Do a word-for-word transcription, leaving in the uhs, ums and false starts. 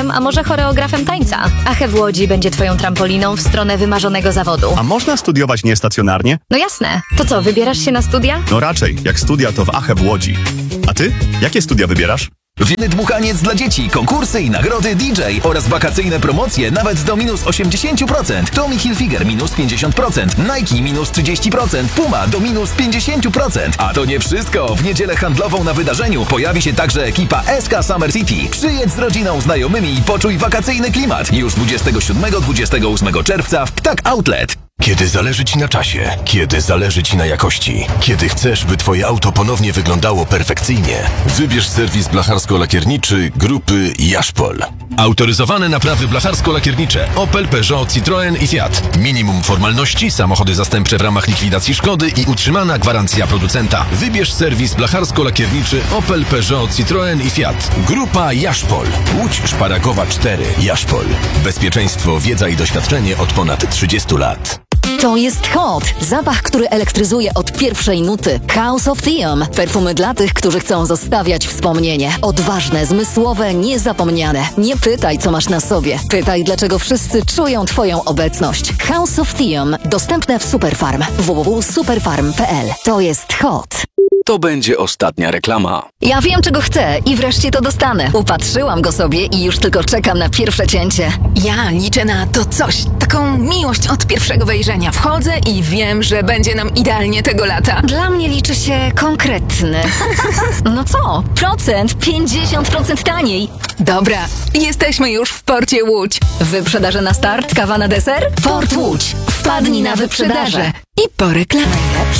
tancerzem, a może choreografem tańca. A H E W Łodzi będzie twoją trampoliną w stronę wymarzonego zawodu. A można studiować niestacjonarnie? No jasne. To co, wybierasz się na studia? No raczej, jak studia to w A H E W Łodzi. A ty? Jakie studia wybierasz? Wielny dmuchaniec dla dzieci, konkursy i nagrody D J oraz wakacyjne promocje nawet do minus osiemdziesiąt procent. Tommy Hilfiger minus pięćdziesiąt procent, Nike minus trzydzieści procent, Puma do minus pięćdziesiąt procent. A to nie wszystko. W niedzielę handlową na wydarzeniu pojawi się także ekipa S K Summer City. Przyjedź z rodziną, znajomymi i poczuj wakacyjny klimat. Już dwudziestego siódmego do dwudziestego ósmego czerwca w Ptak Outlet. Kiedy zależy Ci na czasie, kiedy zależy Ci na jakości, kiedy chcesz, by Twoje auto ponownie wyglądało perfekcyjnie, wybierz serwis blacharsko-lakierniczy grupy Jaszpol. Autoryzowane naprawy blacharsko-lakiernicze Opel, Peugeot, Citroën i Fiat. Minimum formalności, samochody zastępcze w ramach likwidacji szkody i utrzymana gwarancja producenta. Wybierz serwis blacharsko-lakierniczy Opel, Peugeot, Citroën i Fiat. Grupa Jaszpol. Łódź Szparagowa cztery. Jaszpol. Bezpieczeństwo, wiedza i doświadczenie od ponad trzydziestu lat. To jest Hot. Zapach, który elektryzuje od pierwszej nuty. House of Theum. Perfumy dla tych, którzy chcą zostawiać wspomnienie. Odważne, zmysłowe, niezapomniane. Nie pytaj, co masz na sobie. Pytaj, dlaczego wszyscy czują Twoją obecność. House of Theum. Dostępne w Superfarm. w w w kropka superfarm kropka p l. To jest Hot. To będzie ostatnia reklama. Ja wiem, czego chcę i wreszcie to dostanę. Upatrzyłam go sobie i już tylko czekam na pierwsze cięcie. Ja liczę na to coś, taką miłość od pierwszego wejrzenia. Wchodzę i wiem, że będzie nam idealnie tego lata. Dla mnie liczy się konkretny. No co? Procent? pięćdziesiąt procent taniej. Dobra, jesteśmy już w Porcie Łódź. Wyprzedaże na start, kawa na deser? Port Łódź. Wpadnij na wyprzedaże. I po reklamie.